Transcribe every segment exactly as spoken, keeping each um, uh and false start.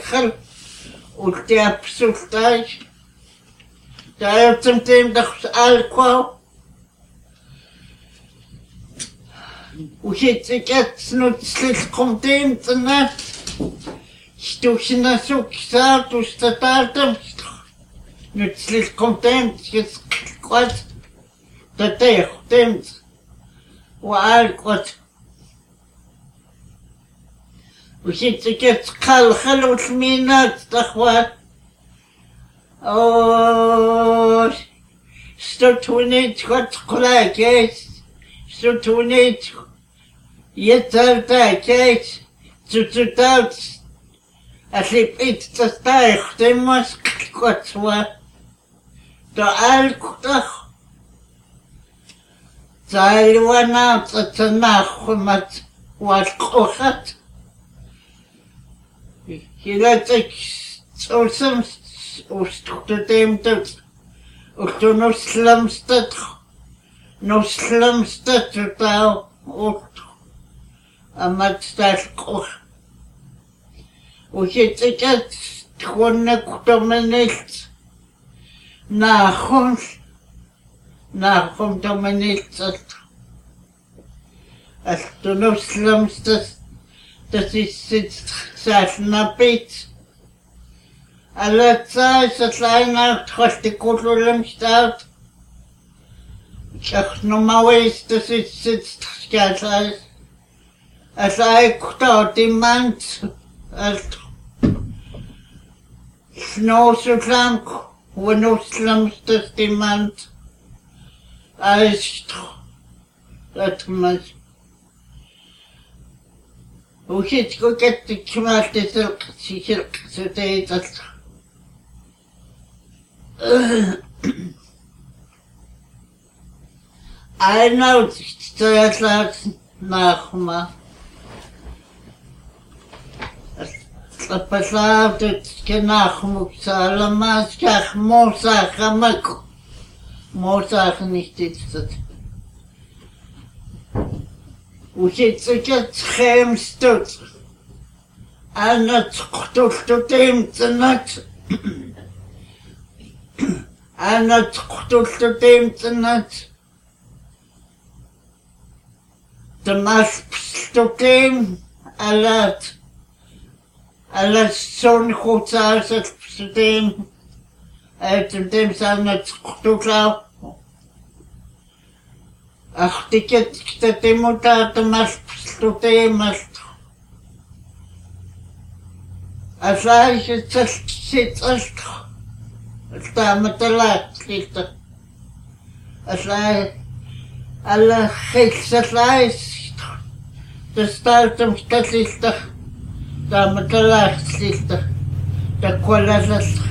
kalkhal ultiapsultai taayutsam teem dakhs alqua ushitsikats nutsliqum teem tsanat stuxinasuk saatus tatartam nutsliqum teem skitsqat tatay teem wa alqat وشيتكت خل خلو ثمينات تخوات أو ستوتونيت خد قلاكيس ستوتونيت يتالتا كيس تتوتاوت أسليب إيت تستايخ تيموس كتوا تعال كتخ تعال وانا تتناخ مت والقوخت Hilacek osam ustutemtet ustu noslamstat noslamstat tao ut amatstalqo ushitsekat tkhonna kutomenelt nahon nahon tomenelt astu noslamstat das ist jetzt Salnapit. Alle Zeit, das kleine Trostikutulem staut. Ich sag nochmal, ist das ist jetzt ganz alles. Es sei dort im Mann, als Schnau so lang, wo Nusslamst das die Mann. Alles, das man. وشيتكو كتك كمال تسرق شيشرق ستيتك أنا وتشتغلت ناخما Запасавте нахму саламасках мосаха маку. Мосах nicht ist. Учиться схемстут. Она цхтулту темцнат. Она цхтулту темцнат. Тамас пстутем алат. Алат сон хуцарсат пстутем. Этим тем самым цхтуклау. Ах, тикет, кстати, мутата маш пстутемаш. А знаешь, это ситцаш. Там это ластик-то. А знаешь, alla hälsalaist. Det startum statista. Tämä tällaista. Ja kollasasta.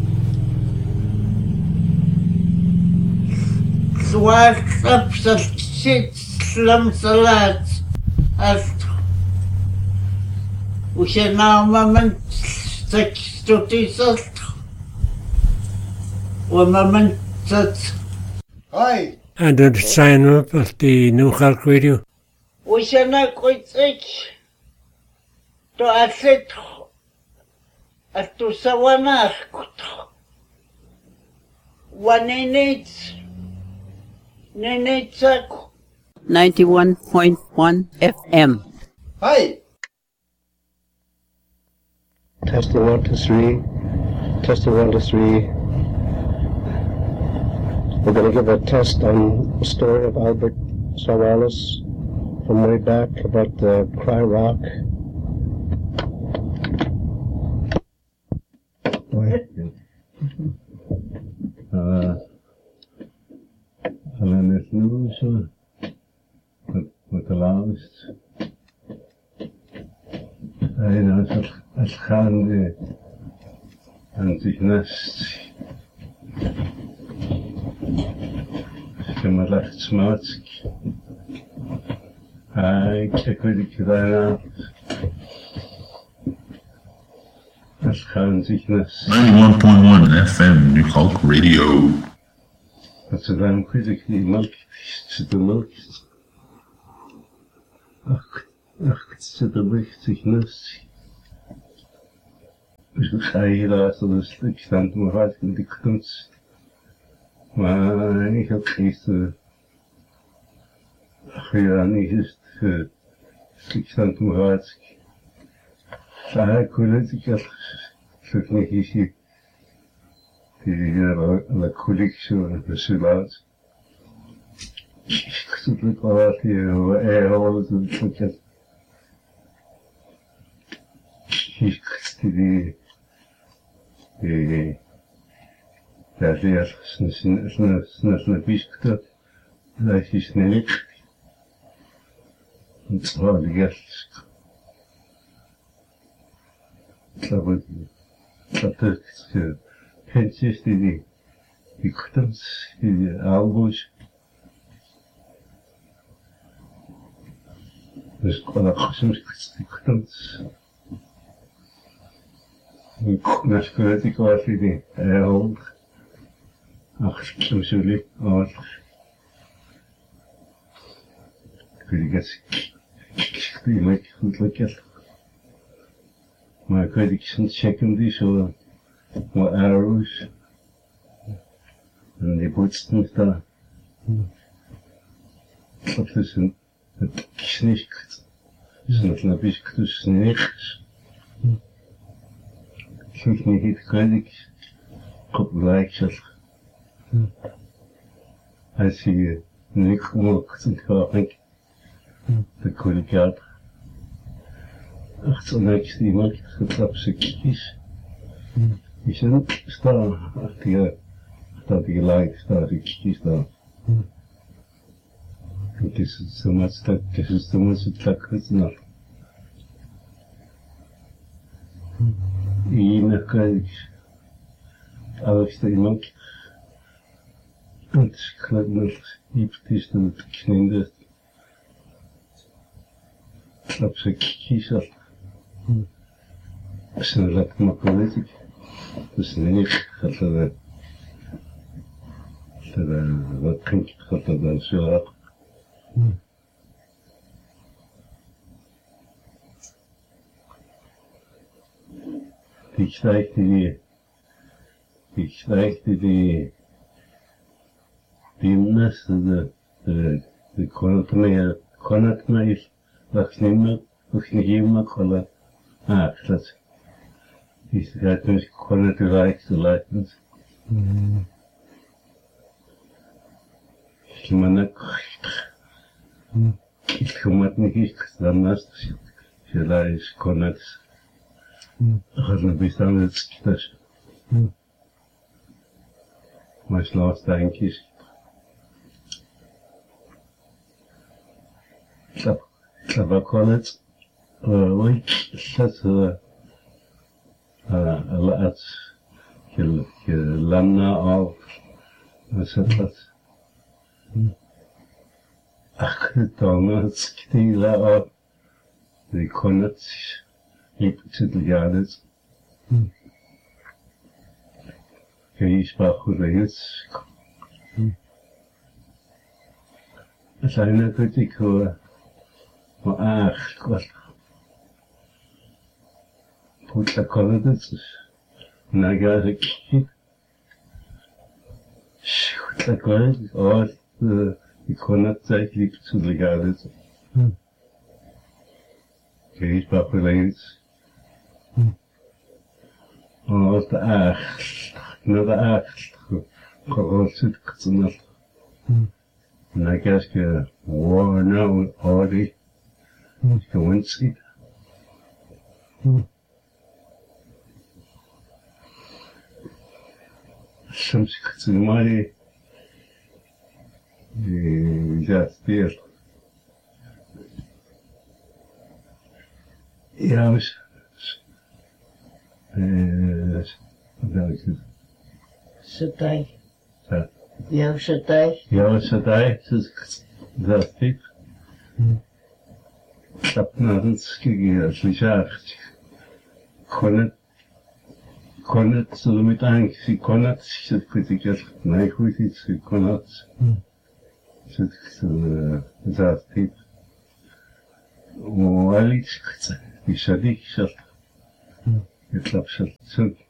Suartsapsat sitslamsalat. Allt. Usenaamaman sekstutisalt. Umaman sats. Hi. And then sign up at the New Clark Radio. Usana koitsik. To aset. At to sawanah kuto. Waninits. Ninitsak. ninety-one point one F M. Hi. Testing one, two, three. Testing one, two, three. We're going to give a test on the story of Albert Savalas from way back about the Cry Rock. Uh, and then there's news with, with the last. You know, it's handy and sich nest. Ska man rätt smutsig. Nej, jag vill inte där. Das kann sich nest. ninety-one point one F M, New Clark Radio. Dat is dan quickly milk to the milk. Ach, ach, to the milk sich nest. Schreier, so das stand mir halt mit die Kunst. Maar ik heb gisteren gedaan, is het, ik stand me uit. Daar kon ik het, zoek niet eens hier, die la collectie de Sulat. Ik zoek het wel uit hier, er alles een stukje. Ik die, die, daar leer snel snel snel snel snel bischkte, daar is snel. En zwar die gast. Dat wordt dat het pentjes die die kuttens die albus. Dus kon ik soms die kuttens. Ik nas kwijt ik was die heel. Ach, zo zullen we. Kun je het die lekker goed lekker. Maar ik weet ik zijn checken die zo wat arrows en die bootsten daar. Dat is een het knikt. Is nog een beetje tussen niks. Ik vind niet het kwijt ik op gelijk. Als je niet mocht en gaat de koelkaart. Ach, zo niks die maakt getrapt ze kies. Je zit staan achter je, staat je gelijk, staat je kies daar. Het is zo maar stak, het is zo maar stak het nog. Ine kijk, alles die maakt. Het gaat nog diep is dat het kninde. Trap ze kies af. Als je dat makkelijk is, dus niet gaat er wat drink gaat er dan zo af. Die stijgt die, die stijgt die, die nes de de de kon het meer kon het meer wacht niet meer wacht niet meer kon ah dat is dat dus kon het rijden te laten. Ik maar net ik kom het niet eens dan naast je lijst kon het gaat een beetje aan het schieten. Maar slaat dankjes. Dat dat kon het. Oei, dat eh laat je je landen af. Wat is dat? Ach, dan het schieten af. Die kon het. Ik zit er jaren. Je sprak goed eens. Het zijn er goed ik hoor. Maar ach, wat. Goed, dat kan het dus. Nou ga ik. Goed, dat kan het. Oh, ik kon het tijd liep zu de jaren. Je sprak goed eens. Oh, de acht. Nou, de acht. Gewoon zit ik het nog. En dan krijg je, wow, nou, oh, die. Gewoon zit. Soms ik het maar die. Die, ja, speelt. Ja, dus. Eh, wat is het? Satai. Ja. Ja, satai. Ja, satai, dat is het. Dat naar het skiën, als je zegt. Kon het, kon het, zo met angst, kon het, zit kritisch, nee, goed iets, kon het. Zit, dat is het. Oh, iets, die sadik, zat. Итлапсалцуг.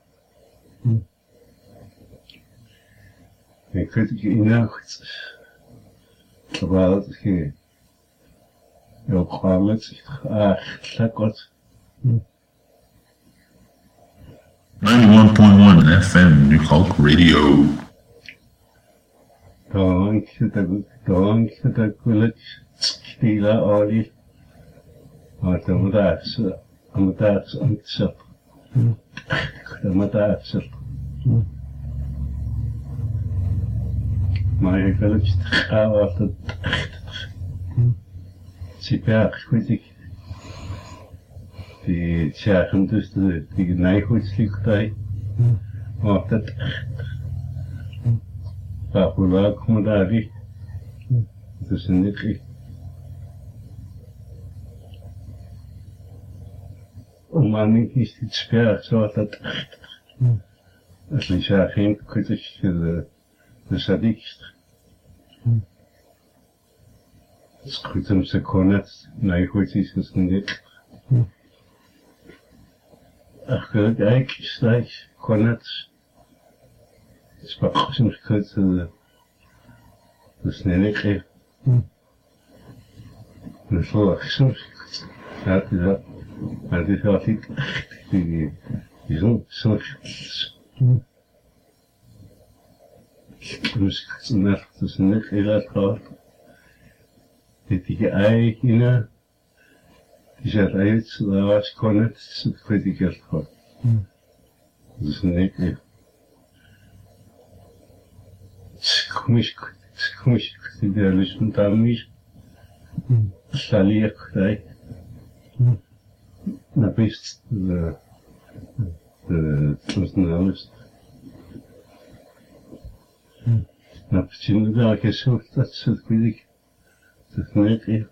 Экэт инахс. Табаалки. Ёхалэц ах лакот. ninety-one point one F M New Hulk Radio. Dawn kitag dawn kitag kulit stila oli. Atamudas amadas amtsap. Amadas. My village after Sipar critic. Die Tjachen dus de die nijgoedslichtij. Maar dat Papula Komodari. Dat is een niet. Om aan niet is dit sper zo dat. Als je zegt geen kritisch de de sadikst. Skrutem se konet nijgoedis is niet. Ach, kijk, slechts konet. Sprak soms kut de de snelheid. De vlog soms. Ja, dat maar dit had ik die die zo zo. Dus net dus net heel hard. Dit die ei in die zat uit, daar was konet, zo kwijt ik het gehad. Dus net. Komisch, komisch, die lust tam mich. Saliek dai. Na bist de de toesnelst. Na pchin da gesucht dat ze kwijt. Dat net hier.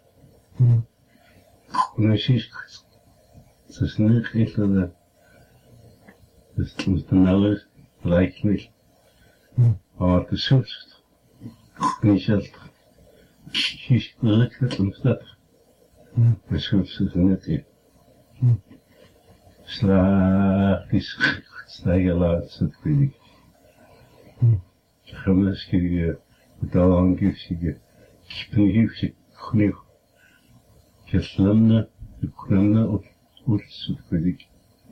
Na sis. Dat is net hier de de toesnelst lijkt niet. Maar het is zoet. Niet zelf. Kies gelukkig om dat. Maar zoet is net in. Slaag is stijgen laat, dat weet ik. Gemis je betaling geeft je. Kippen geeft je genoeg. Je slimne, je klemne op oors, dat weet ik.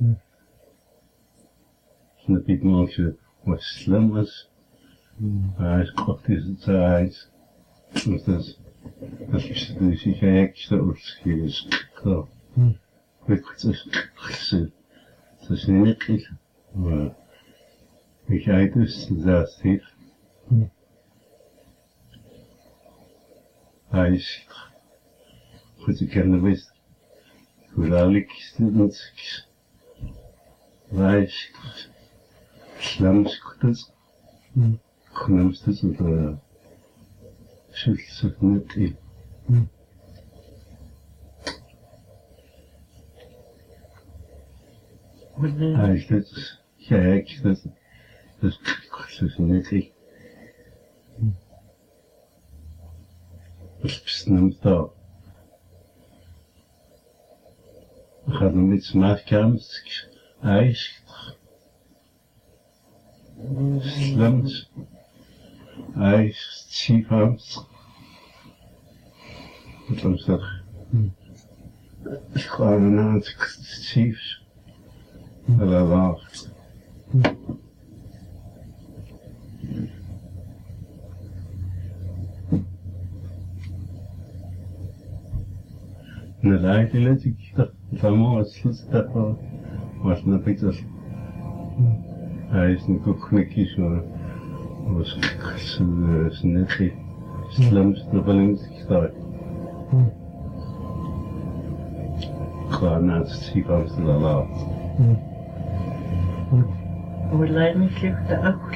Snap ik maar als je wat slim is. Maar hij kocht is het uit. Dus dat is dus ik ga extra opschrijven. Zo. Ik het is het is niet iets. Maar ik ga dus dat hier. Hij is goed te kennen wist. Hoe eigenlijk is het niet. Hij is slams goed. Knamst het op de schultse net in. Hij is dit gek, dat is net in. Dat is niet daar. We gaan hem iets maken, hij is slams. Hij is chiefams. Wat was dat? Ik ga een aantal chiefs. Wel een wacht. En daar heb ik dat van morgen slot dat was een beetje. Hij is een koekjes hoor. Was net slams de balans gestart. Gewoon naar het ziekenhuis te laten. Hoe lijkt me de ook?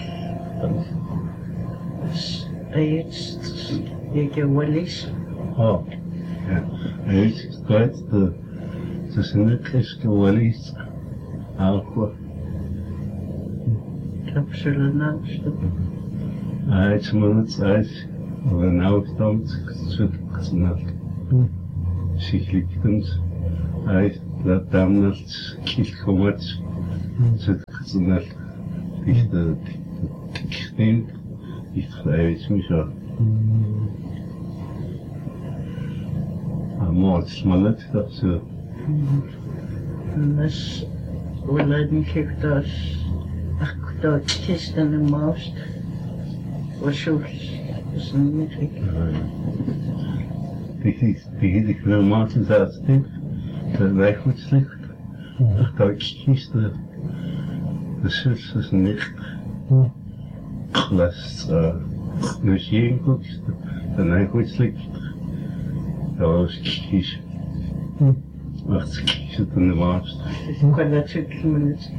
Dus eerst je Wallis. Oh, ja. Eerst kwijt de tussen het is de Wallis. Alcohol. Kapselen naast. Hij is maar het uit. Een afstand zit gesnapt. Zich ligt ons. Hij laat hem naar het kielkommet. Zet gezondag dicht de steen, dicht geëist me zo. Maar het smalet dat zo. Nes wala din kiftas akto tistan the most was is niet. Die die die veel maanden dat steen, dat wij goed slecht. Ach, dat kiest de de zus is niet. Klas, dus je goed, dan hij goed slecht. Dat was kies. Ach, kies het in de maast. Ik kan dat zeker minuten.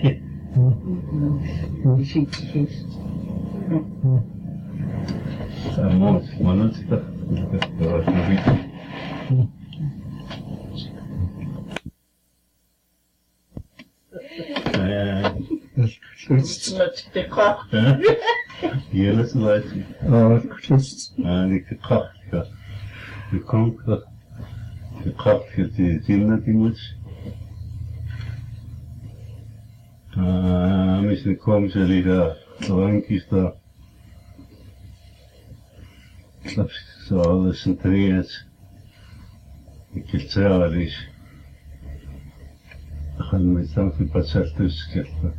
Je ziet het. Dat moet, maar dat dat was nog niet. Met de kracht. Hier is het uit. Oh, Christ. Ah, die kracht, ja. De kanker. De kracht, die zien dat die moet. Ah, misschien komen ze die daar. De rankjes daar. Ik snap zo alles in trainet. Ik heb het zelf eens. Dan gaan we met z'n patiënt tussen.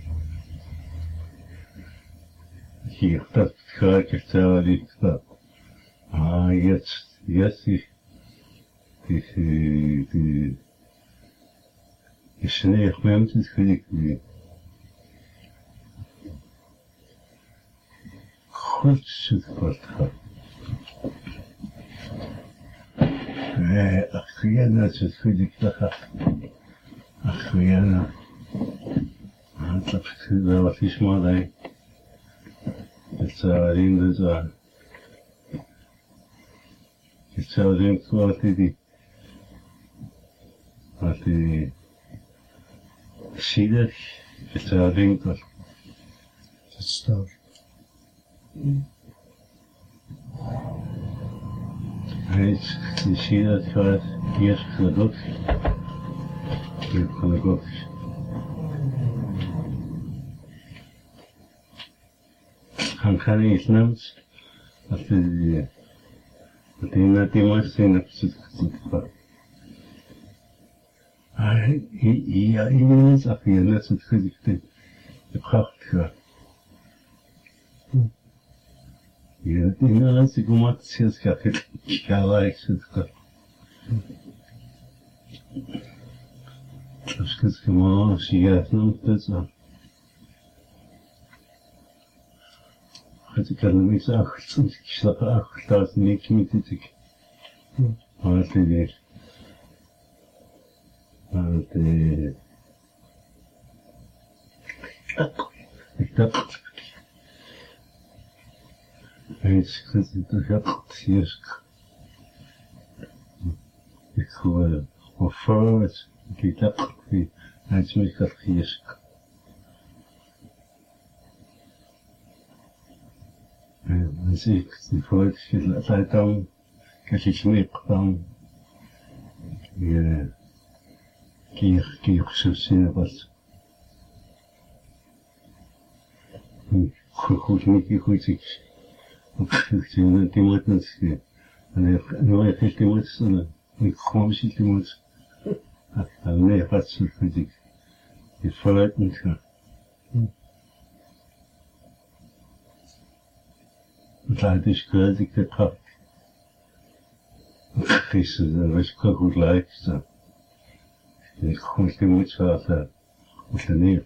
Hier, dat ga ik het zelf niet. Ah, jetzt, jetzt die, die, die, die, die sneeuw met het gelijk weer. Goed zit wat gaat. Nee, ach, ja, dat is het gelijk dat gaat. Ach, ja, nou. Ah, dat is wel wat is maar, hè. Het zou erin dus aan. Het zou erin wat die, wat die, cider, het zou erin wat. Het staat. Hij is, die cider gaat eerst gedot. Hier kan ik ook. Han kan niet neemt, dat die, dat die net iemand zijn op zit gezet. Hij, ja, iemand zag je net zit gezet, de kracht gaat. Ja, die net zich om het zit gaat, ik ga lijk zit gaat. Dat is het gewoon, als je gaat neemt, dat is aan. Het kan niet achter, ik sta achter, dat is niks met dit. Maar het is weer. Maar het is. Ik dacht. Hij is gezet, ik dacht, hier. Ik hoor, of vooruit, ik dacht, hij is met dat hier. En zie ik die foto's, het leidt dan, als je smip dan, je kier, kier, zo zien wat. Goed, goed, niet goed, ik, ik zie dat die moet niet, en hij nooit heeft die moet, en ik gewoon ziet die moet. En nee, wat zo goed, ik, je vooruit niet gaan. Het is kwijt, ik heb gehad. Gisteren was ik wel goed lijkt. Ik kon geen moed zaten op de neer.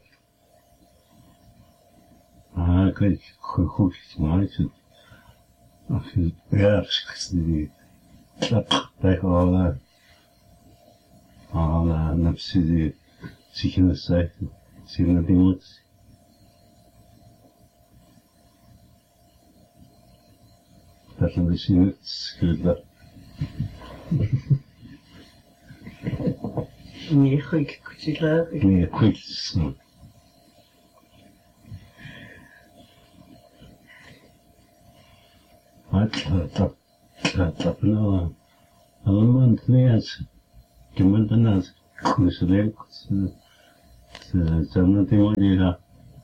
Ah, ik weet, ik kon goed iets maken. Ja, ik die klap tegen alle, alle, dan zie je zich in de zijde, zie je naar die moed. Dat is misschien niet schuldig. Nee, goed, ik kan het laten. Nee, goed. Wat, dat, dat, dat, nou, allemaal niet eens. Je moet dan als, dus leuk, Samna Timodila.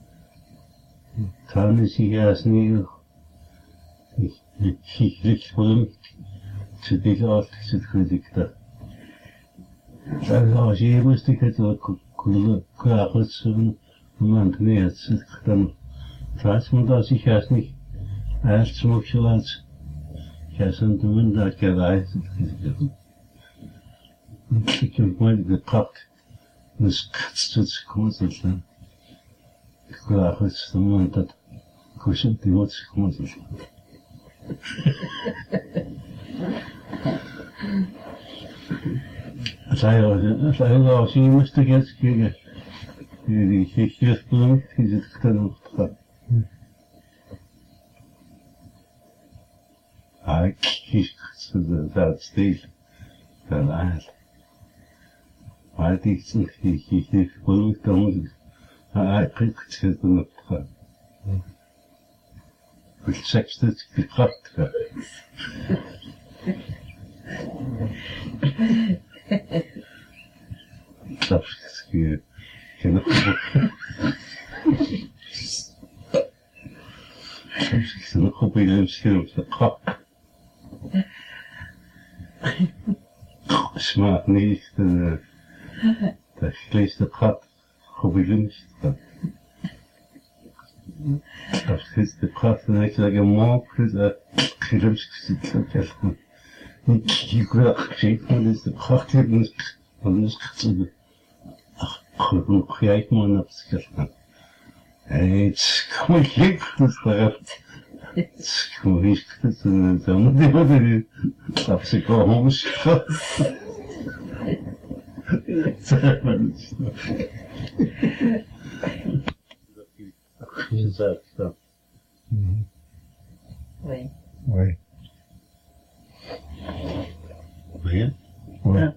Tarnishigasni. Ich rich von zu dieser Art zu Kritikta. Also, ich musste jetzt kurz man jetzt dann falls man da sich erst nicht erst zum Schlatz. Ich habe dann da gereist. Ich habe mal gepackt. Das kannst du zu kommen sein. Klar, ist der Mann das kuschelt die Mutz kommen sein. Also, also, ich musste jetzt gegen die Kirchblumen, die sich dann noch dran. Ah, ich zu der Stil, der Leid. Weil ich sich die Kirchblumen, da muss ich, ah, ich krieg sie dann noch dran. Ich sechs das geklappt hat. Klapski, genau. Ich bin noch bei dem Schirm verkauft. Ich mag nicht, das schlechte Kat, habe ich nicht. Das ist die Kraft, wenn ich sage, morgen ist er, ich habe es gesagt, ich habe gesagt, das ist die Kraft, und das ist ach, ja, ich meine, das ist gesagt. Jetzt komme ich hin, das ist der Jetzt komme ich, das ist der Sonne, ich habe sie gar nicht geschafft. Jetzt hat man es noch. Ich sage es da. Oui. Oui. Oui? Oui.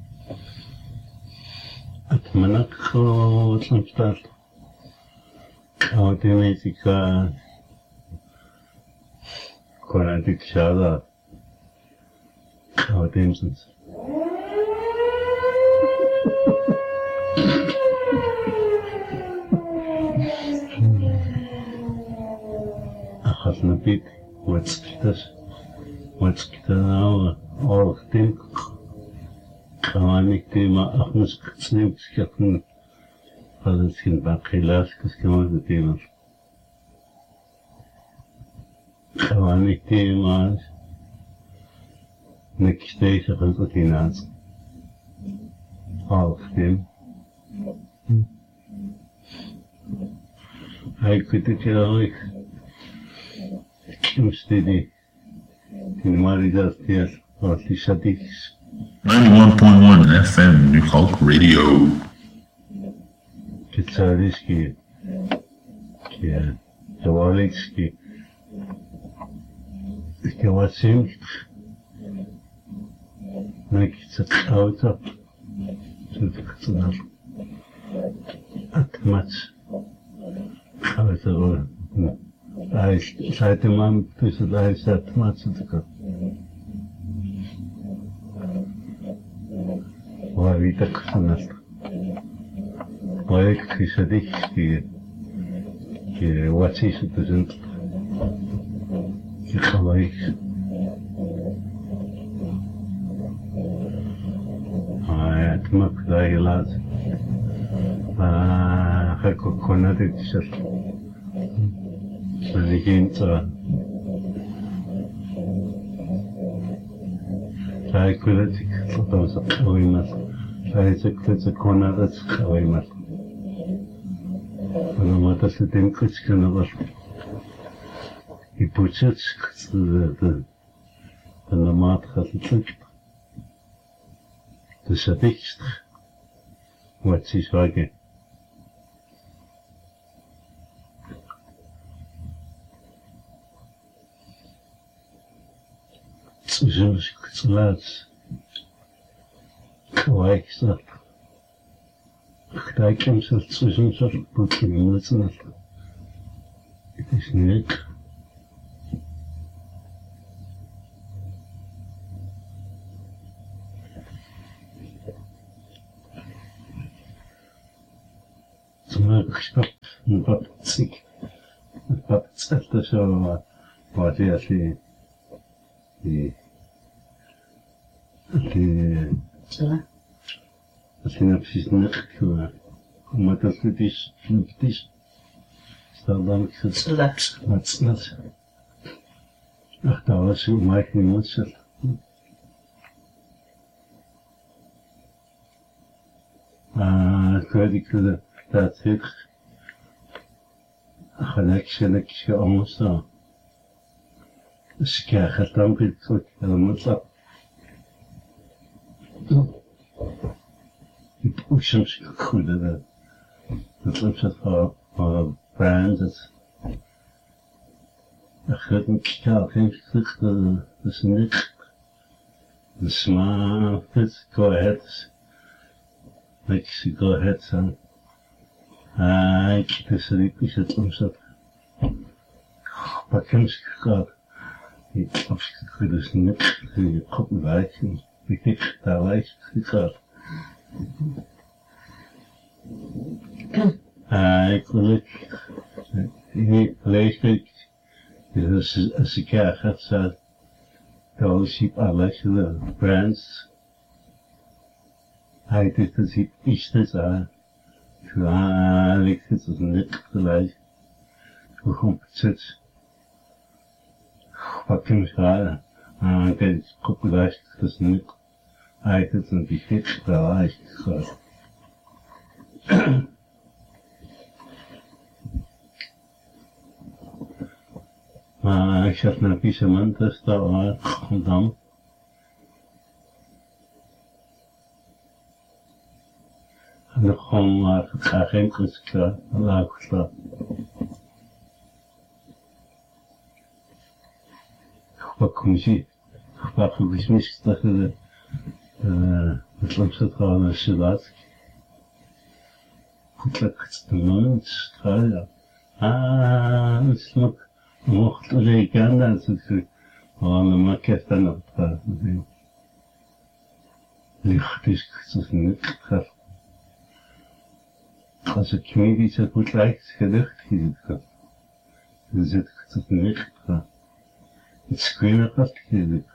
Atmanakho samstar. Automatica. Quanatic shada. Automsons. Achasna bit. What's this? What's now? All of them. Kawanik tema achmus ktsnim skafun fazin baqilas kaskaman tema Kawanik tema nekstay shaqatinas all of them I could tell you kim stedi in maridas tias or tishadis ninety-one point one F M New Hulk Radio. Kitsariski, Kia, Zawalski, Kiwasim, Nakitsa Auto, Sutkatsuna, Atmats, Auto, I said to Mam, to the I said Matsuka. Why так нас? Why кричадик ки ки вачи сутужен ки хавай. А атмак дайлаз. А хако конадик шат. Санигинца. Sai kuletik fotosa oimas. Sai sekletsa konadats oimas. Ono mata se tem kuchkana var. I puchach da da na mat khasitsak. Da shatikst. What is wage? Zwischen Lads. Kawai gesagt. Da ich mich zwischen so gut genießen. Es ist nicht. Mörkstopp, en babtsik. En babtsalta så var det altså i det Sala. altså når precis nøkker kommer der til det snuptis. Stadam kits. Sala. Matsnat. Ach, der var så meget emotion. Ah, كذلك كذا تعتيق خلاك شلك شاموسا سكا ختم بالكوت المطلق يبوشمش كل هذا نطلب شفا براندز أخذنا كتاب كان كتير بسنك نسمع بس كويس Mexico had some. I keep a sleep is at himself. But can God, he could have snipped the couple of eyes and we think that life is God. I could he plays like as a cat had said, those sheep are like the brands. Hij deed het zich iets te zeggen. Klaarlijk is het niet gelijk. Hoe komt het zit? Wat kan ik zeggen? Ah, kijk, ik koop gelijk, het is niet. Hij deed het een beetje gelijk. Maar ik zat naar Piesemant, dus daar was het dan. En gewoon maar ga geen kuska, laat ik wat kom je? Wat kom je mis dat de het lampje gewoon een salat. Goed lekker te doen, ja. Ah, het smak mocht er ik aan dat het gewoon maar keft dan op. Licht is het niet gaat. Als het comedie zo goed lijkt, gelucht is het goed. Dan zit ik het niet goed. Het screamer gaat gelukt.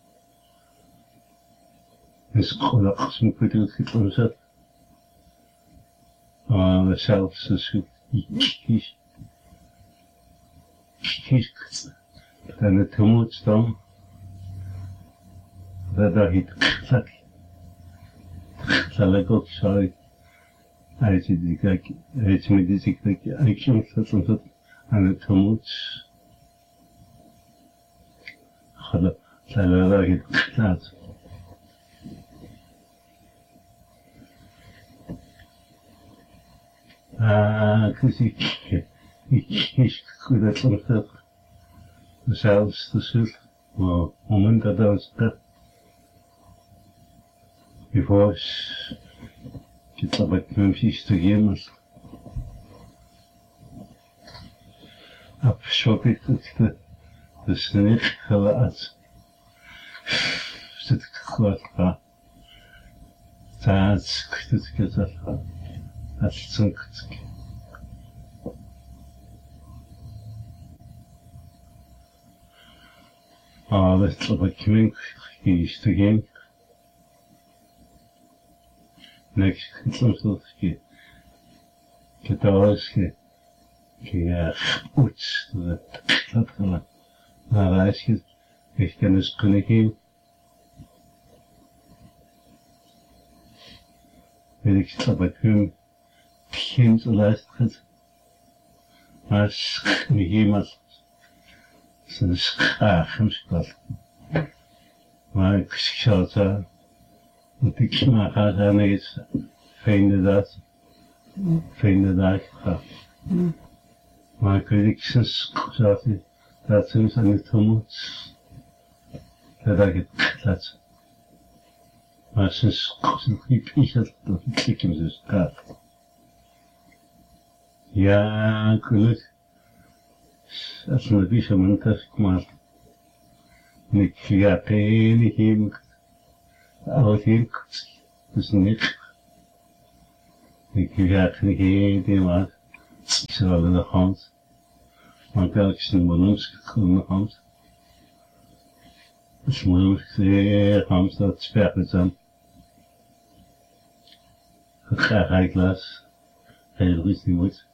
Dus gewoon als ik het goed gedaan zet. Maar zelfs als ik kies. Kies. Dan het moet staan. Dat dacht ik. Zal ik ook sorry. Hij zit die kijk, hij zit met die kijk, hij komt dat en dat aan het gemoed. Gala, zal er het klaar. Ah, kijk, ik ik goed dat soms dat zelfs de zult, maar moment dat dat dat. Before Kita bakmamsiz tugaymiz. Apshopik kutda. Dusnik khalas. Sit khwatqa. Taats kutda kazalqa. Atsun kutda. Ah, dat bakmink is tugaymiz. Next, soms dat je ketals je je uits dat dat gaan naar huis je ik kan dus kunnen geven. Weet ik dat bij hem geen te luisteren. Maar niet iemand zijn schaar hem spel. Maar ik zou het zeggen. Want ik maar ga daar eens vinden dat, vinden dat ik ga. Maar ik weet ik sinds dat hij dat soms aan het moet, dat ik het laat. Maar sinds ik niet dat ik hem dus ga. Ja, gelukkig. Als een beetje mijn tas maar. En ik ga geen heen. Out here, dus niet. Ik heb geen idee wat. Ik zal in de hand. Maar ik heb een moeilijk in de hand. Het is moeilijk zeer hand dat spelen zijn. Ik ga geen glas. Heel rustig moet.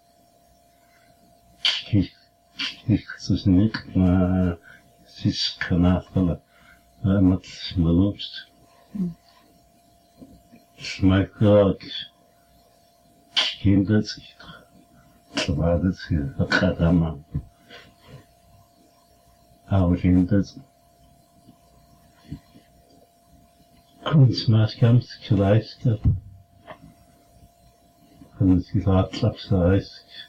Ik ik is niet, maar het is knapelen. Maar het is moeilijk. Smaakt graag. Kindert zich. Waar het zich gaat aan. Hou kindert. Kunstmaatschap geleist. En het gelaatslapsreis.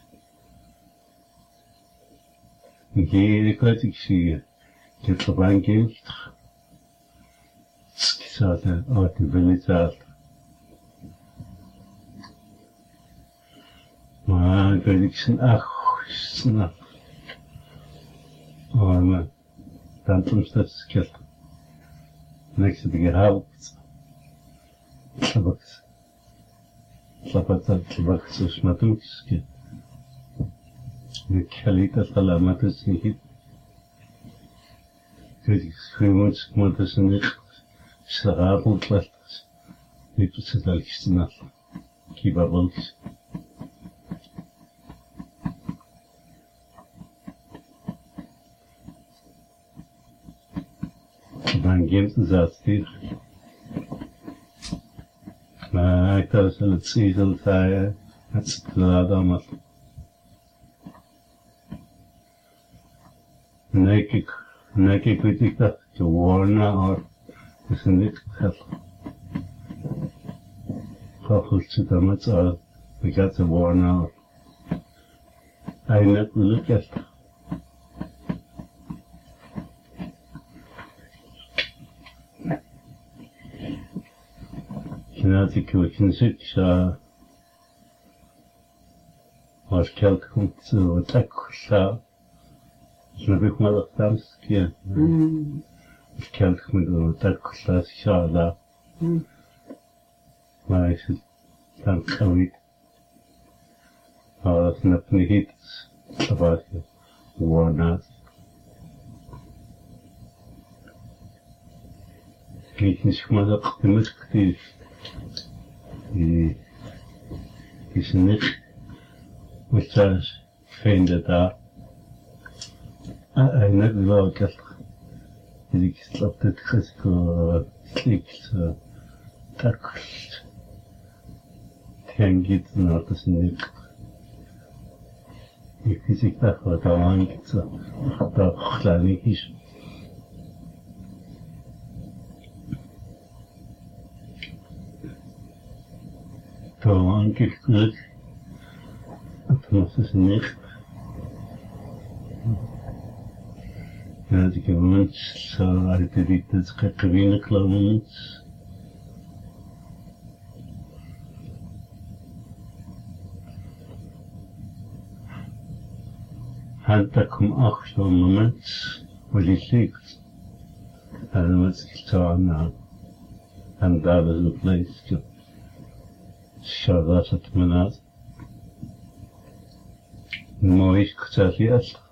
Ik geef het ik zie. Ik heb er een kind. Ik zat er uit de billetzaal. Maar ik weet ik zijn ach, snap. Oh, maar dan toen is dat skeld. Niks heb ik gehaald. Tabaks. Tabaks, tabaks, zo smatukske. Ik geliedt dat alamat is niet. Ik weet ik schreeuwens, ik moet dus niet. Slaapend laat. Ik moet het al gesnapt. Kibabolks. Dan geeft het dat hier. Maar ik dacht dat het zegel zei, het is klaar allemaal. Nee, ik, nee, ik weet niet dat je warnen hoor. Dat is niet geld. Volgens zit er met z'n ik had te warnen hoor. Eindelijk wil ik het. Genetic physics uh was kelt komt zo taksa. Snap ik maar dat dans keer. Kelt komt zo taksa schada. Maar is het dan kan ik. Maar dat snap niet. Dat was warna. Ik niet maar dat het Die is niet met zijn vrienden daar. En net wel ik had ik slap dit gesko klikt takst. Tengit naar dat is niet. Ik is ik dacht wat al hangt dat klein is. Zo aangekregen. Het was dus niet. Ja, ik heb mensen zo uit de riet, het gekkewinnen klauwen. En daar kwam ook zo'n moment waar die ligt. En dan was ik zo aan. En daar was een pleegje. Zo was het me uit. Mooi is gezegd eerst.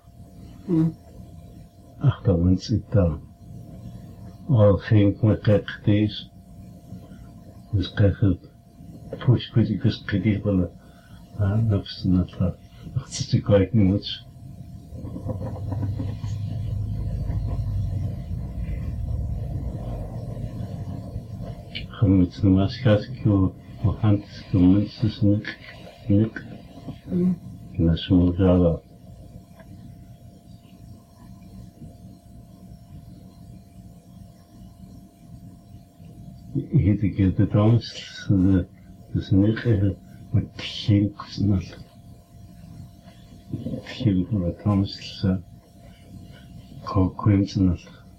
Achter ons zit daar. Al ging ik me kijk deze. Dus kijk het. Push weet ik dus krediet willen. En dat is het net dat. Dat zit ik kwijt niet moet. Gemoed de maatschappij. Maar hand de mensen niet, niet. En dat is mooi zo. Hier de keer de dans, dus niet even met geen snel. Geen van de dans, koken snel.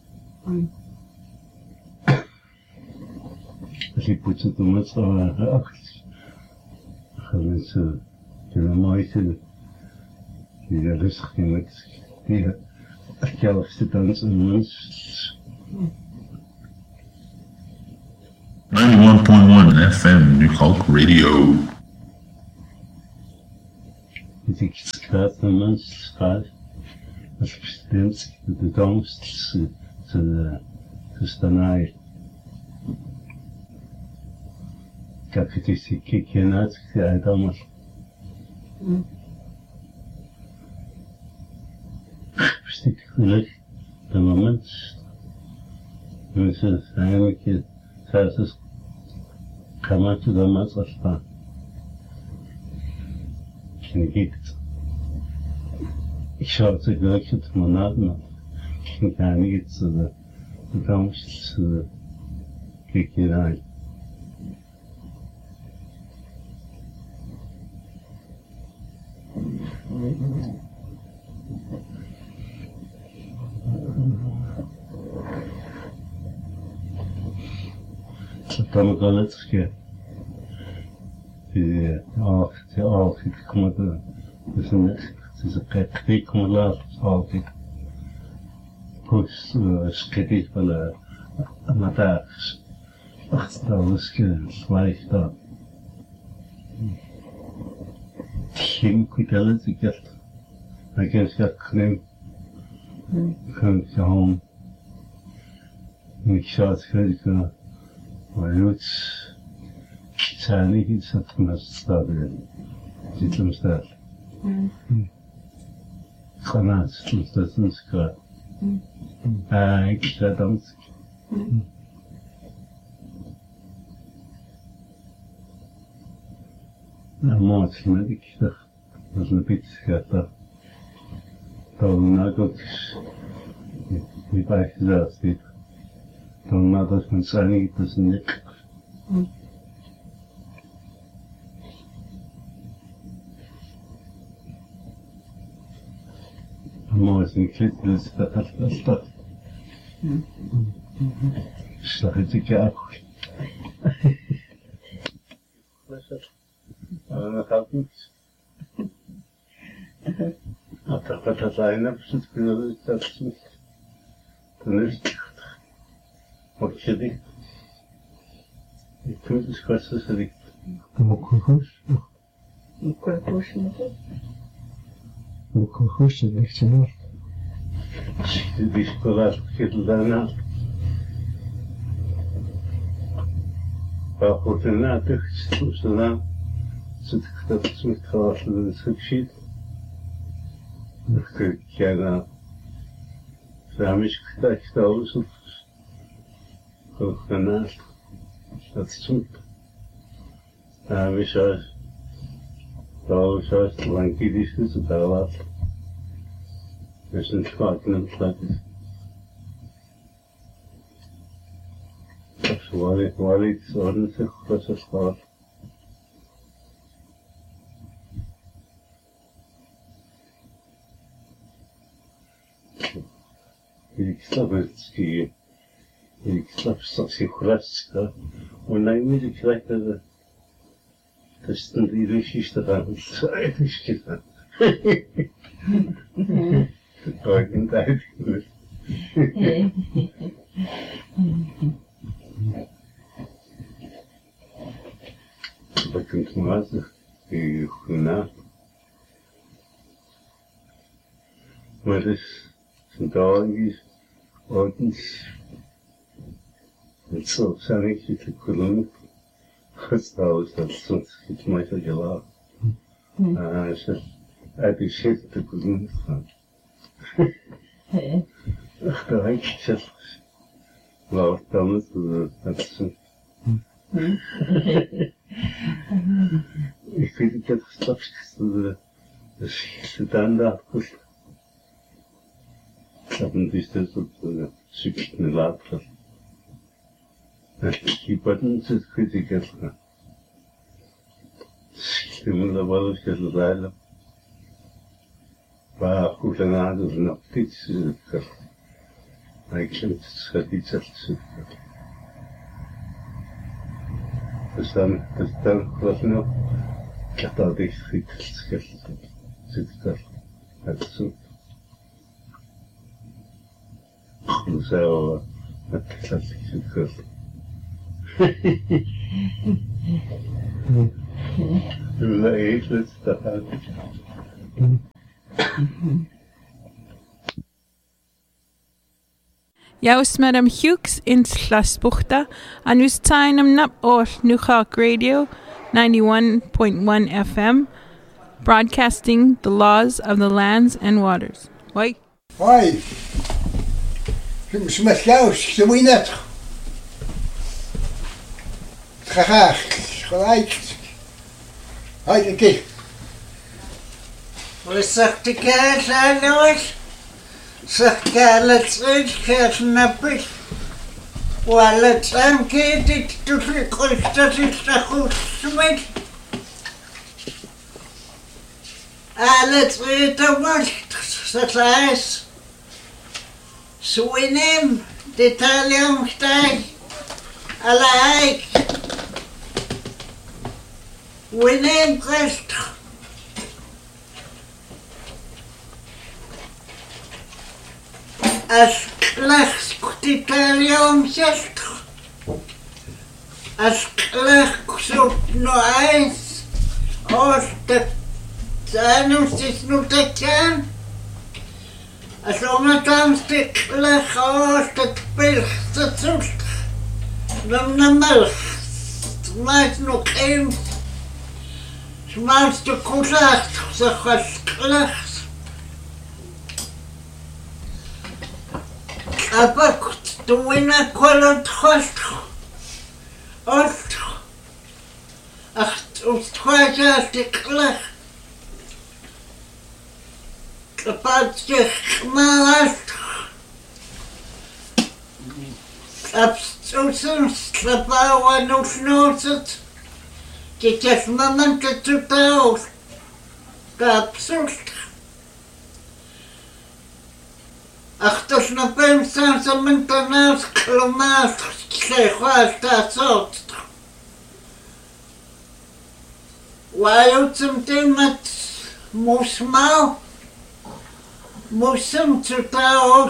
Als ik moet het doen met zo'n reactie. Gaan mensen kunnen mooi zijn. Die er rustig in met die zelfste dans en mens. ninety-one point one F M New Culk Radio. ik gaat naar mensen schrijf, als bestemd de toekomst ze ze ze staan. Ik heb het eens gekeken naar het geluid allemaal. Bestek geluk de moment. Mensen eigenlijk zelfs kan man te doen met als van. Ik Ik zou het geluk het maar nadenken. Ik kan niet de toekomst kijken naar. Там галецке, и ах, и ах, и команда, это не, это как ты команда, ах, и пусть скидить было, на так, ах, сталоски, слайда. Хим куталец гет, а гет как крем, как хом, микшат хрика. Валют царный сатмас стадия, ситом стад. Ханат статинска. А экстрадамск. На мать медиках, нужно пить это. То надо не пойти. Dan nadat men zijn dat is nek. Maar is niet goed, dus dat dat dat dat. Slag het ik ook. Dat gaat niet. Dat dat dat zijn, dat is kunnen dat is niet. Dan is het. Wat je dit? Ik vind het kwestie dat ik. Mokkoegoes? Mokkoegoes moet het? Mokkoegoes is echt zo. Die is klaar, ik daarna. Maar voor de nacht, dus daarna zit ik dat met glas in de schipsheet. Dan kijk jij naar. Daarom is ik dat ik alles op. Daarnaast, dat is goed. Ja, we zijn, we zijn lang kies dus het al wat. We zijn vaak in het land. Dat is waar ik waar ik zorgen zich was het waar. Ik snap het skiën. Ik snap straks geen gras, und nein, mir die Kreide, das sind die Geschichte da, das ist getan. Das war in der Zeit. Da kommt man also, die Hühner. Weil das sind da irgendwie ordentlich. So, zijn ik niet te kunnen. Trouwens, dat is soms iets meer te gelaten. Ah, ze uit die shit te kunnen gaan. Ach, daar heb ik zelf. Laat dan het, dat is een. Ik weet niet, dat straks de standaard kost. Dat is dus op de zoekende later. И потом все критикатно. Ему добавилось, что реально по кухоннаду на птицы, а еще сходить от цифр. Там, там классно, когда ты критически цифр, отсюда. Взяла от цифр. Du er ikke lidt der Jaus Madam Hughes in Slasbuchta, and whose time am nap or New Hawk Radio ninety-one point one F M, broadcasting the laws of the lands and waters. Why? Hoi. Smetlaus, de winet. Graag, gelijk. Hoi, de kijk. Wat zegt de kaas aan nooit? Zegt kaas het kaas nappig. Wel het aankeert dit tot de kost dat is de goed smet. Alles het amacht, dat is. Swinem, de talion stijg. Alaik. Winem kwest. As klacht de talion zest. As klacht zoekt no ijs. Als de tanus is no te kan. As onatans de klacht als de pilch te zoekt. Dan na melk. Smaakt nog eens. Smaakt de koelacht. Zeg als klacht. Abakt de winna kwalot host. Host. Ach, het kwaadje als de klacht. Kapat je gemaakt. Abstoßen, slapauwa no snozet. Dit is momenten te taus. Kapsust. Ach, dat is nog een sensament naast klomaat. Zeg, waar staat zo? Waar je zum thema moest mal. Moest hem te taus.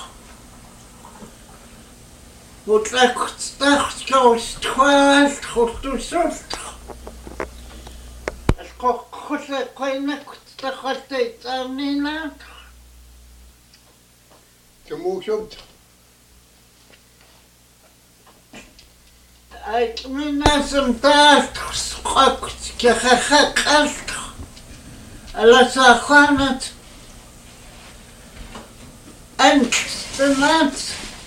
Wat ik dacht, zo stwaas, goed te zoet. Als ik ook goed zeg, kan ik dat altijd aan niet laten. Je moet op. Ik ben naast een taart geschokt, je gekast. Alles aan het. En de maat.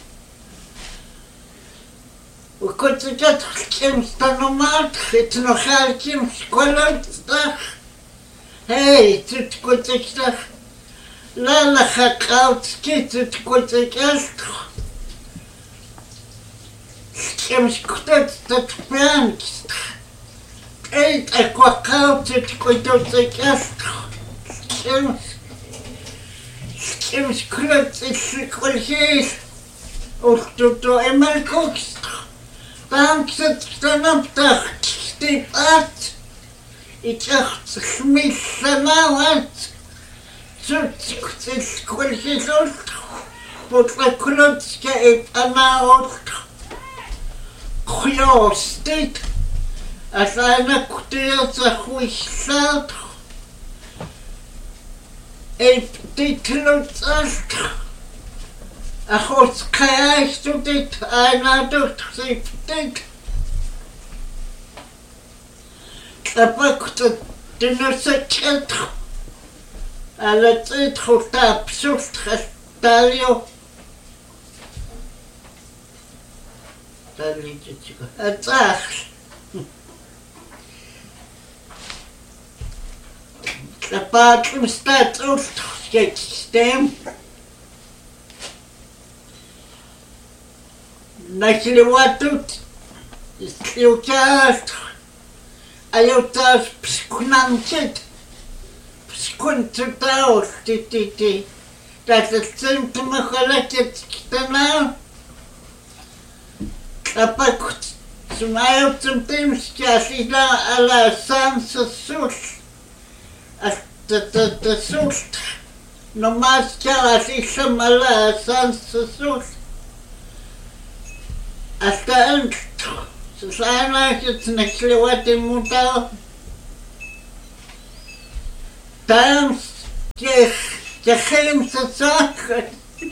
We kunnen dat geen stanomaat, het nog geen skolotdag. Hé, het komt ik dag. Lala gaat koud, het komt ik echt. Geen skot dat prankt. Eet ik wat koud, het komt ik echt. Geen geen skot is gekolgeerd. Of tot door eenmaal kookst. Dan zit dan op de stiep uit. Ik dacht, smis nou uit. Zoet is kolgezocht. Wat de klotske heeft anaot. Goeie dit. Als een kuteerse goeie zat. Heeft dit klotst. Ach, wat krijg je dit? Einer doet dit. Ik pak de nusse kent. En het is goed absurd gestaljo. Dat liedje. Het is. De paard staat uit het systeem. Dat je wat doet, is je thuis. En je thuis pskunantje. Pskuntje thuis, dit, dit, dit. Dat is simpel gelijk het kanaal. Dat pakt ze mij op zijn teamstje, als je daar alle sanse zus. Als de, de, de zus. Normaal als ik ze maar alle sanse zus. Als de een, ze zijn eigenlijk het nekje wat in moet houden. Там тяхем сацанхот.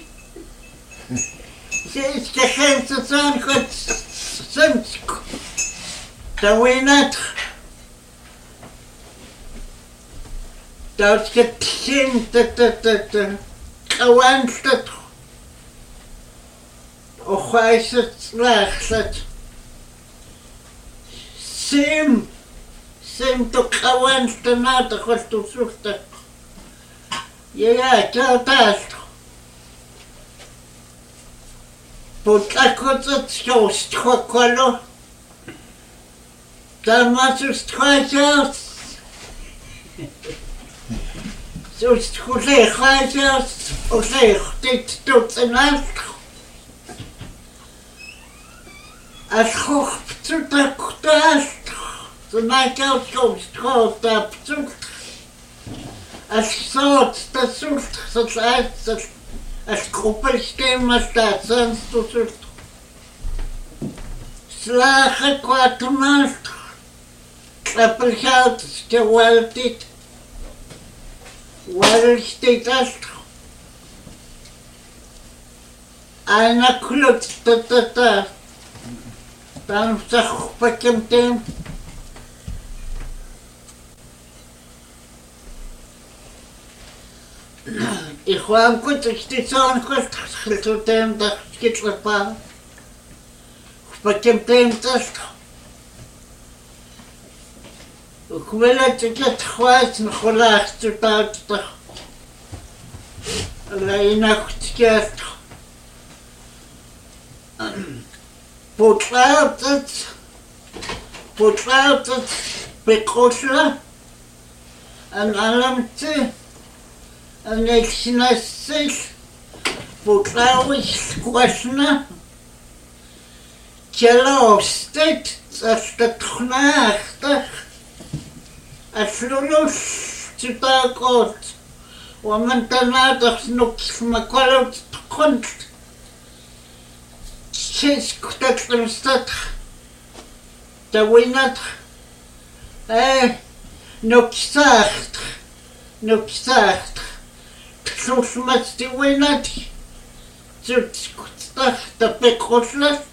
Здесь тяхем сацанхот сымчку. Да войнат. Да тхим та-та-та-та. Каванстат. Охайсат слахсат. Сим. Сим то каванста надо хоть тут сухта. Я талтаст. Потакоцат шост хоколо. Тамасуст хачаус. Суст хуле хачаус. Оле хтит тут наст. Ach hoch zu der Kutast, so nein Kautkommst, hoch der Abzug. Als Sort, das sucht, so heißt das, als Gruppelsystem, was da sonst du sucht. Slache Quatermast, Klappelchaut, gewaltigt, weil steht das. Einer klutzt, da, da, da. Там сах пакемтем. И хуам кутик стисон хост хлтутем да скитлапа. Пакемтем таст. Ухвела тикет хваст на хулах тутаут та. Лайна хтикет. Потлаутът, потлаутът пекошла, аналамте, анексинасил, потлауиш сквашна, челостет, астатхнахтах, аслулуш цитакот, уамантанадах нуксмаколот тхонт, Честь так стат, да войнат, э, но кисахт, но кисахт, слушмать ты войнат, цуцкутах, да пекошлат,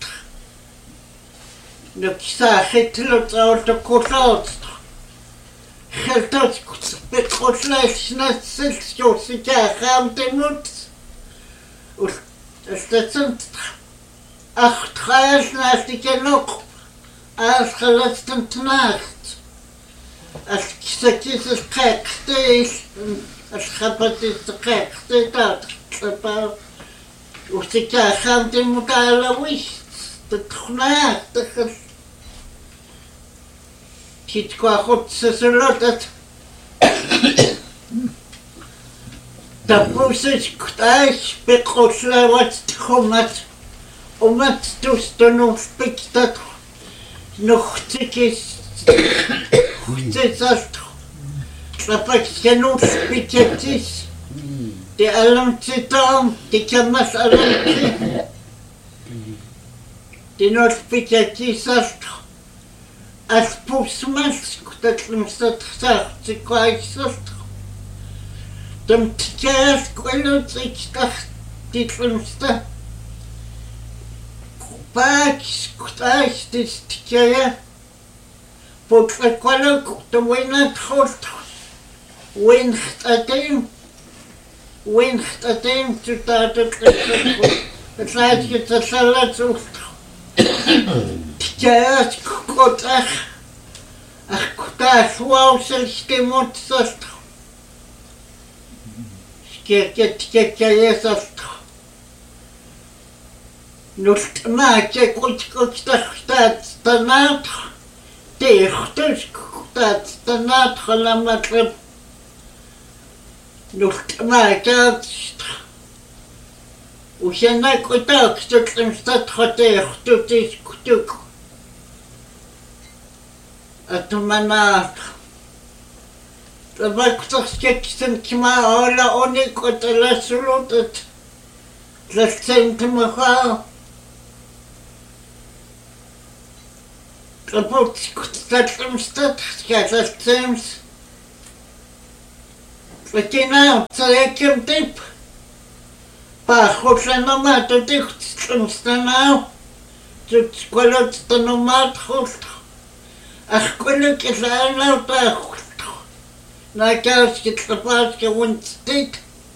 но кисахт, лоцаото кошот, хелтоцкут, пекошлат, снасил, сёсика, хамтемут, уж, стацент, Ach, treis nach die genug. Als geletzten Nacht. Als gesagt dieses Kekste ist, als habe diese Kekste dort. Aber und sie haben die Modelle nicht. Das Nacht, das ist. Die Quachot se lotet. Da muss ich gleich bekoschle, was kommt. Omdat toestand nog spikt dat nog tikjes goed dat dat genoeg spikjes de alarm zit aan de kamas alarm de nog spikjes dat als poesmas dat hem staat gezegd ze kwijt dat dan tikjes kwelt ik dacht dit hem staat Пакс, куташ, дистикая, поклаквала, кута война тхорт, винхтатим, винхтатим, чутата тлаквала, тлачки тасала цухт, тикаяс кутах, ах куташ, ваусел стимот саст, скерке тикая саст, Nult maatje kutskutstach staat stanaat, teechtus staat stanaat gelamatrip. Nult maatje atst. Usena kutak stutlem staat geteechtus is kutuk. Atumanaat. Tabakstach skeksen kima ala onik otala sulutet. Tlasentemaha. Kapot, dat hem staat, ja, dat seems. Ветинау, царекем тип. Пахоша нома, то ты станау. Тут сколот станумат хулт. Ах, колик из анау тахулт. На каски тлапаски вунстит.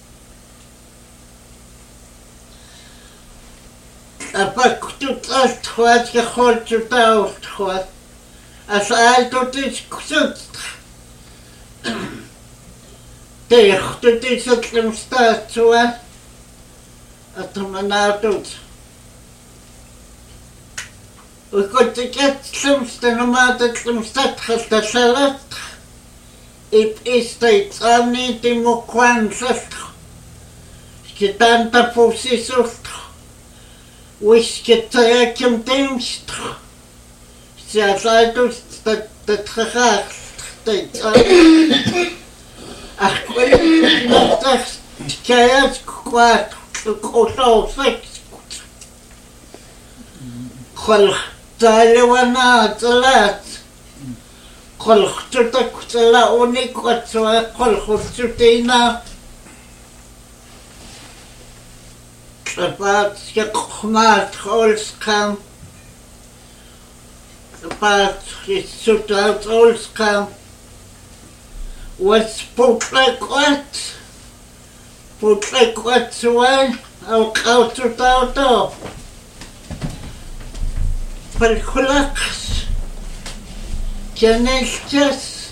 А пак тут астхват, я хочу таустхват. А саал тут искусут. Тех, тут искусут статуа. А там она тут. Укотикет слымстанумата слымстатхалта салат. И истайт ани тимуквансат. Скитанта пусисут. Вискетаякем тимст. Сиасайтус татхахах. Ах, квали натах каяс кват косау секс. Хол талевана талат. Хол хтутак тала уник кватсва хол хтутина. Трапат скхмат холскам. Трапат сутат холскам. Was putlekot, putlekot suan, au kaututauto. Perkulakas, kenelkas,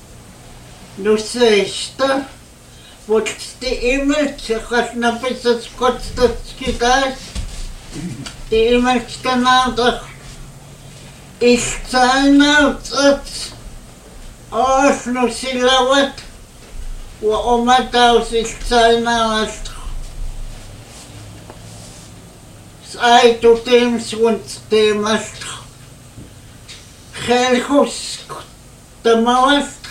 nuseista, votsti imelt, kasnapisas kotstatskitas, imelt kanada, istainautat. Osno silawat wa omataw siltsainawat. Sai tutim swunttimast. Khelhusk tamawast.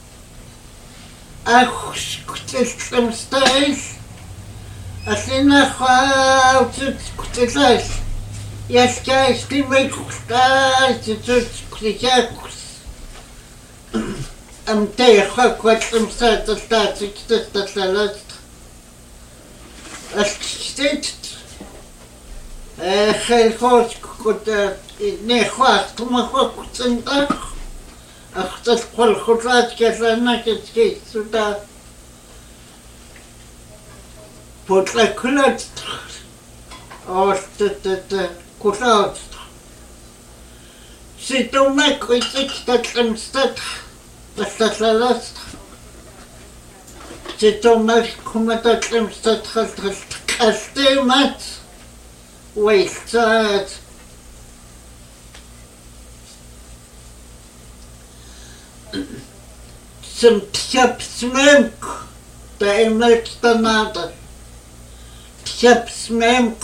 Ahusk tilstamstais. Asina khawtut kutisas. Yaskais timekustas tutsklijakus. Am teha kwatsam sa tatsik tatsalat. Astit. Eh khelkhos kuta ne khwat kuma khwatsinta. Akhtat khol khutlat kesana ketski suda. Potla kulat. Ostet kulat. Situmak kuitsik tatsamstat. Tatsalat. Situmak kumatatsamstat khaltat kastimat. Waistat. Sim tjap smemk. Da imelk tanada. Tjap smemk.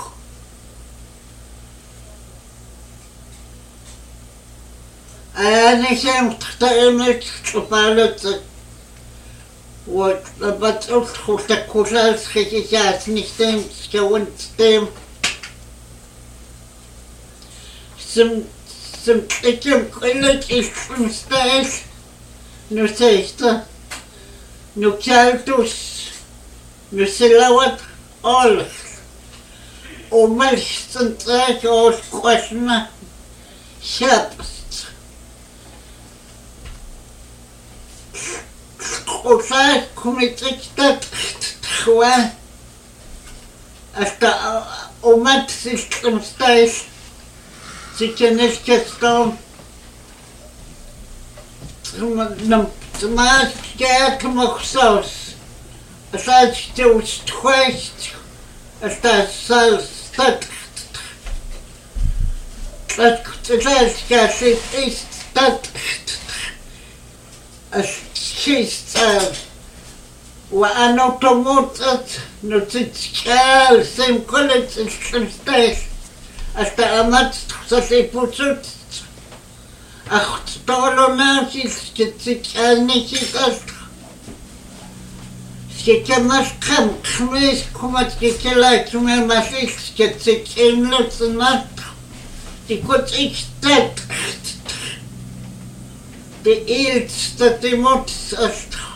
أنا شمت تأمل تقبلت وبتقول خلتك كوشاس خيشاس نشتم سكونت تم سم سم تكم كلك إستمستاش نسيستا نكالتوس نسلوات أول وملش سنتاك أول قوشنا شابس Osa kumitiktat khwa asta omat system stais sikenes kestom nam tmas get moxos asaj tu stkhwest asta sal stat stat stat kasit ist stat She's وأنا طموطت نتتكال سيم كلت الشمستيش أستعمت تخصصي بوتت أخت طولو ناسي سكتتكال نيشي قصد سكتماش خم خميس كمت كتلا كمي ماسيش سكتتكين لتنات تكوت إكتت دي إلت ستتموت أستخ